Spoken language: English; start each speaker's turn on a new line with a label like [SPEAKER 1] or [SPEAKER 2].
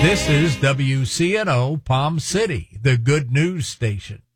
[SPEAKER 1] This is WCNO Palm City, the good news station.